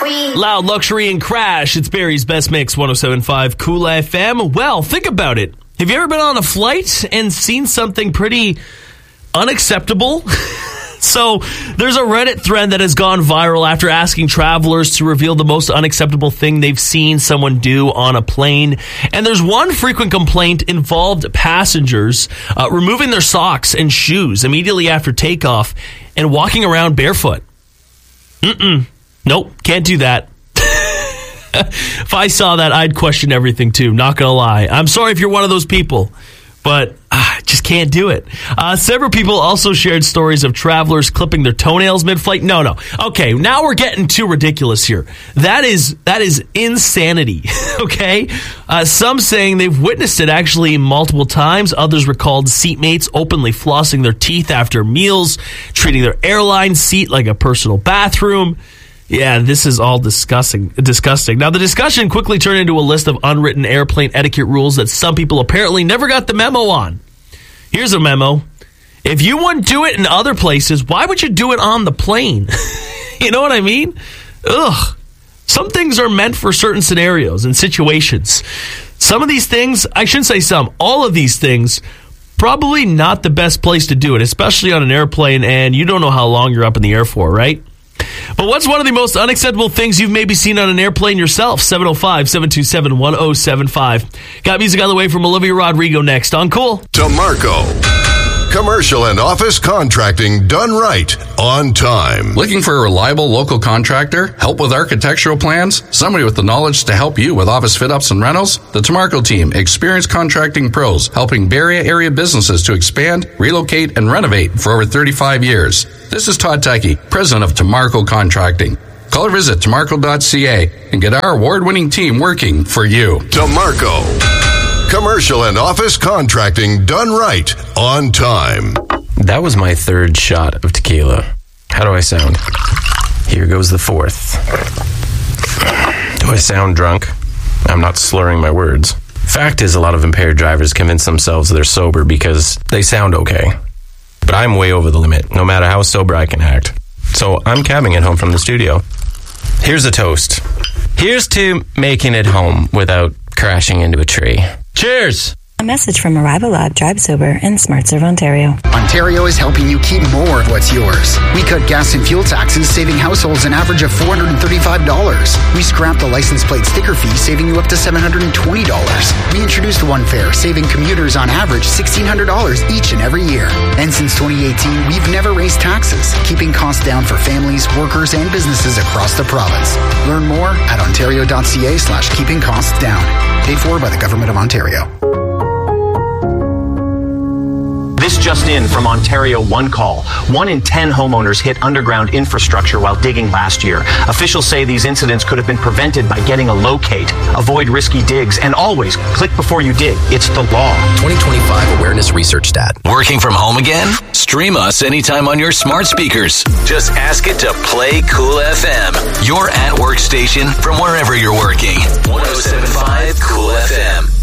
Loud Luxury and Crash. It's Barry's Best Mix, 107.5 Cool FM. Well, think about it. Have you ever been on a flight and seen something pretty unacceptable? So, there's a Reddit thread that has gone viral after asking travelers to reveal the most unacceptable thing they've seen someone do on a plane. And there's one frequent complaint involved passengers removing their socks and shoes immediately after takeoff and walking around barefoot. Nope, can't do that. If I saw that, I'd question everything too, not gonna lie. I'm sorry if you're one of those people, but just can't do it. Several people also shared stories of travelers clipping their toenails mid-flight. No. Okay, now we're getting too ridiculous here. That is insanity, okay? Some saying they've witnessed it actually multiple times. Others recalled seatmates openly flossing their teeth after meals, treating their airline seat like a personal bathroom. Yeah, this is all disgusting. Now, the discussion quickly turned into a list of unwritten airplane etiquette rules that some people apparently never got the memo on. Here's a memo. If you wouldn't do it in other places, why would you do it on the plane? You know what I mean? Ugh. Some things are meant for certain scenarios and situations. Some of these things, I shouldn't say some, all of these things, probably not the best place to do it, especially on an airplane, and you don't know how long you're up in the air for, right? But what's one of the most unacceptable things you've maybe seen on an airplane yourself? 705-727-1075. Got music on the way from Olivia Rodrigo next on Cool. DeMarco. Commercial and office contracting done right, on time. Looking for a reliable local contractor? Help with architectural plans? Somebody with the knowledge to help you with office fit-ups and rentals? The DeMarco team, experienced contracting pros, helping Barrie area businesses to expand, relocate, and renovate for over 35 years. This is Todd Tuckey, president of DeMarco Contracting. Call or visit DeMarco.ca and get our award-winning team working for you. DeMarco. Commercial and office contracting done right, on time. That was my third shot of tequila. How do I sound? Here goes the fourth. Do I sound drunk? I'm not slurring my words. Fact is, a lot of impaired drivers convince themselves they're sober because they sound okay. But I'm way over the limit, no matter how sober I can act. So I'm cabbing it home from the studio. Here's a toast. Here's to making it home without crashing into a tree. Cheers! A message from Arrival Lab, Drive Sober, and SmartServe Ontario. Ontario is helping you keep more of what's yours. We cut gas and fuel taxes, saving households an average of $435. We scrapped the license plate sticker fee, saving you up to $720. We introduced One Fare, saving commuters on average $1,600 each and every year. And since 2018, we've never raised taxes, keeping costs down for families, workers, and businesses across the province. Learn more at ontario.ca/keeping costs down. Paid for by the Government of Ontario. This just in from Ontario One Call. 1 in 10 homeowners hit underground infrastructure while digging last year. Officials say these incidents could have been prevented by getting a locate. Avoid risky digs and always click before you dig. It's the law. 2025 Awareness Research Stat. Working from home again? Stream us anytime on your smart speakers. Just ask it to play Cool FM. Your at-work station from wherever you're working. 107.5 Cool FM.